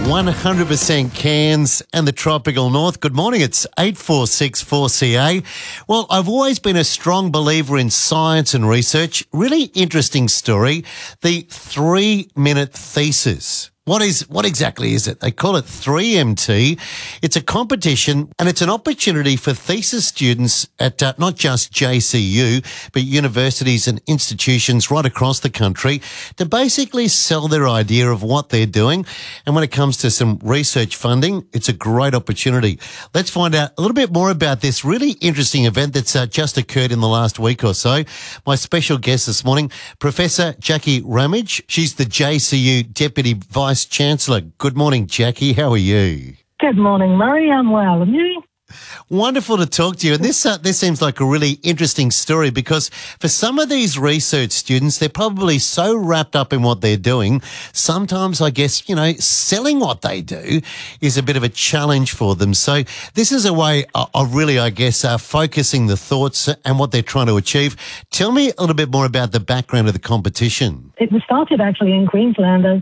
100% Cairns and the tropical north. Good morning, it's 8464CA. Well, I've always been a strong believer in science and research. Really interesting story, the 3-minute thesis. What exactly is it? They call it 3MT. It's a competition and it's an opportunity for thesis students at not just JCU, but universities and institutions right across the country to basically sell their idea of what they're doing. And when it comes to some research funding, it's a great opportunity. Let's find out a little bit more about this really interesting event that's just occurred in the last week or so. My special guest this morning, Professor Jackie Ramage. She's the JCU Deputy Vice Chancellor. Good morning, Jackie. How are you? Good morning, Murray. I'm well. And you? Wonderful to talk to you. And this seems like a really interesting story because for some of these research students, they're probably so wrapped up in what they're doing. Sometimes, I guess, selling what they do is a bit of a challenge for them. So this is a way of really, focusing the thoughts and what they're trying to achieve. Tell me a little bit more about the background of the competition. It was started actually in Queensland in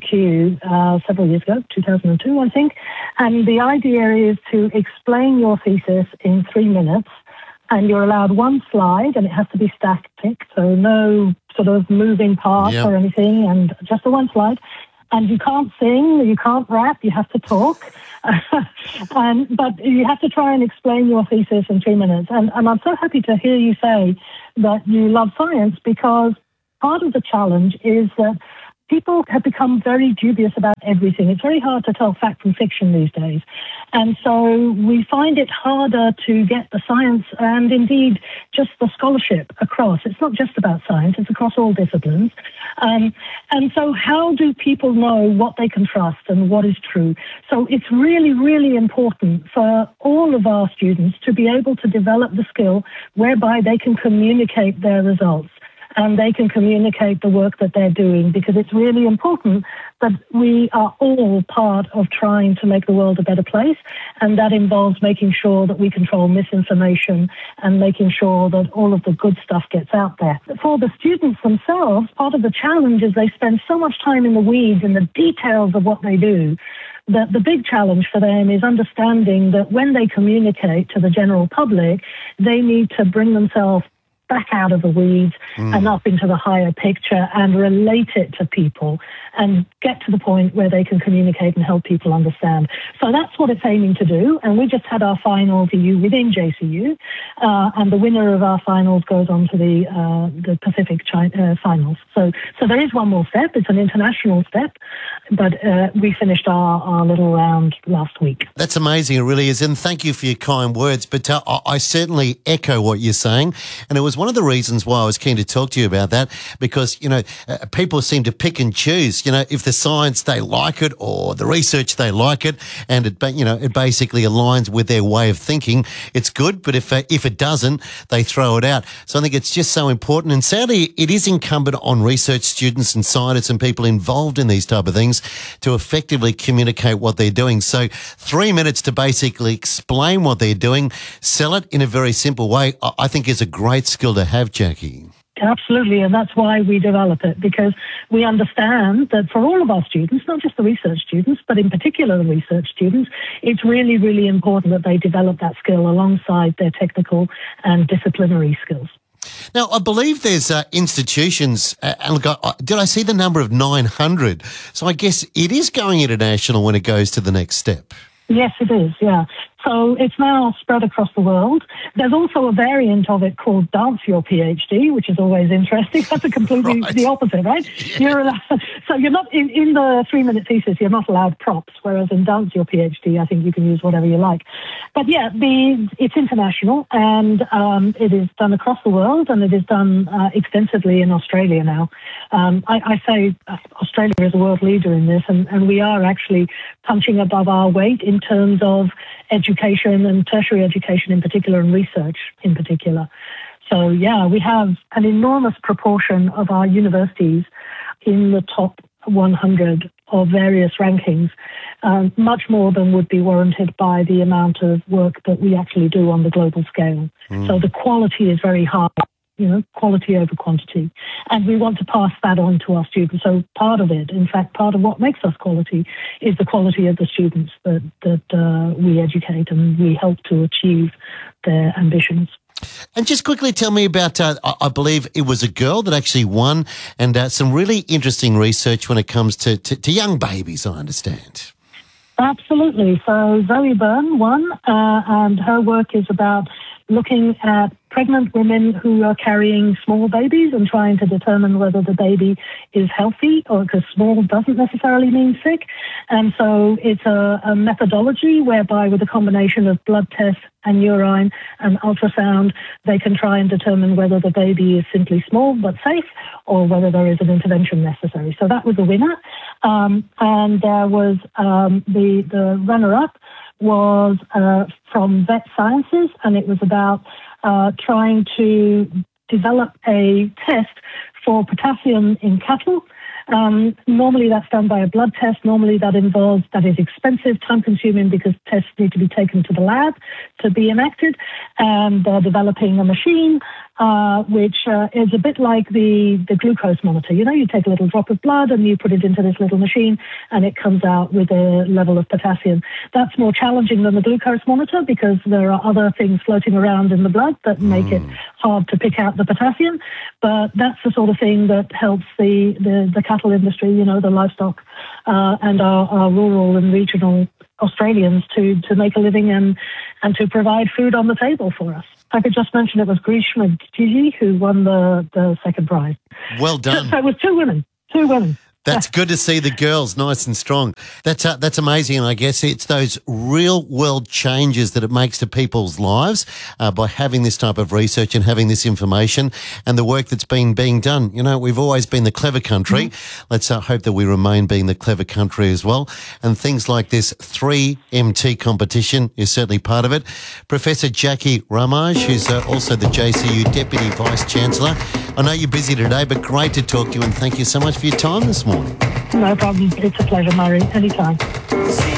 UQ several years ago, 2002, I think. And the idea is to explain your thesis in 3 minutes, and you're allowed one slide, and it has to be static, so no sort of moving parts or anything, and just the one slide. And you can't sing, you can't rap, you have to talk. But you have to try and explain your thesis in 3 minutes. And I'm so happy to hear you say that you love science, because part of the challenge is that people have become very dubious about everything. It's very hard to tell fact from fiction these days. And so we find it harder to get the science and indeed just the scholarship across. It's not just about science, it's across all disciplines. And so how do people know what they can trust and what is true? So it's really, really important for all of our students to be able to develop the skill whereby they can communicate their results. And they can communicate the work that they're doing, because it's really important that we are all part of trying to make the world a better place. And that involves making sure that we control misinformation and making sure that all of the good stuff gets out there. For the students themselves, part of the challenge is they spend so much time in the weeds and the details of what they do, that the big challenge for them is understanding that when they communicate to the general public, they need to bring themselves back out of the weeds and up into the higher picture and relate it to people and get to the point where they can communicate and help people understand. So that's what it's aiming to do. And we just had our final VU within JCU, and the winner of our finals goes on to the Pacific finals. So there is one more step. It's an international step, but we finished our little round last week. That's amazing. It really is. And thank you for your kind words. But I certainly echo what you're saying. And it was one of the reasons why I was keen to talk to you about that, because, people seem to pick and choose, if the science they like it or the research they like it and it basically aligns with their way of thinking, it's good. But if it doesn't, they throw it out. So I think it's just so important. And sadly, it is incumbent on research students and scientists and people involved in these type of things to effectively communicate what they're doing. So 3 minutes to basically explain what they're doing, sell it in a very simple way, I think is a great skill to have, Jackie. Absolutely, and that's why we develop it, because we understand that for all of our students, not just the research students, but in particular the research students, it's really, really important that they develop that skill alongside their technical and disciplinary skills. Now, I believe there's institutions, did I see the number of 900? So I guess it is going international when it goes to the next step. Yes, it is, yeah. So it's now spread across the world. There's also a variant of it called Dance Your PhD, which is always interesting. That's a completely the opposite, right? Yeah. So you're not, in the 3-minute thesis, you're not allowed props, whereas in Dance Your PhD, I think you can use whatever you like. But yeah, it's international, and it is done across the world, and it is done extensively in Australia now. I say Australia is a world leader in this, and we are actually punching above our weight in terms of education and tertiary education in particular, and research in particular. So yeah, we have an enormous proportion of our universities in the top 100 of various rankings, much more than would be warranted by the amount of work that we actually do on the global scale. So the quality is very high. quality over quantity. And we want to pass that on to our students. So part of it, in fact, part of what makes us quality is the quality of the students that we educate and we help to achieve their ambitions. And just quickly tell me about, I believe it was a girl that actually won, and some really interesting research when it comes to young babies, I understand. Absolutely. So Zoe Byrne won, and her work is about looking at pregnant women who are carrying small babies and trying to determine whether the baby is healthy, or because small doesn't necessarily mean sick. And so it's a methodology whereby with a combination of blood tests and urine and ultrasound, they can try and determine whether the baby is simply small but safe or whether there is an intervention necessary. So that was the winner. And there was the runner-up was from Vet Sciences, and it was about trying to develop a test for potassium in cattle. Normally that's done by a blood test. Normally that is expensive, time-consuming, because tests need to be taken to the lab to be enacted. And they're developing a machine which is a bit like the glucose monitor. You take a little drop of blood and you put it into this little machine and it comes out with a level of potassium. That's more challenging than the glucose monitor because there are other things floating around in the blood that make it hard to pick out the potassium. But that's the sort of thing that helps the cattle industry, the livestock, and our rural and regional Australians to make a living and to provide food on the table for us. I could just mention it was Grishma Gigi who won the second prize. Well done. So it was two women. That's good to see the girls nice and strong. That's amazing, and I guess it's those real-world changes that it makes to people's lives by having this type of research and having this information and the work that's being done. We've always been the clever country. Let's hope that we remain being the clever country as well. And things like this 3MT competition is certainly part of it. Professor Jackie Ramage, who's also the JCU Deputy Vice-Chancellor. I know you're busy today, but great to talk to you, and thank you so much for your time this morning. No problem. It's a pleasure, Murray. Anytime.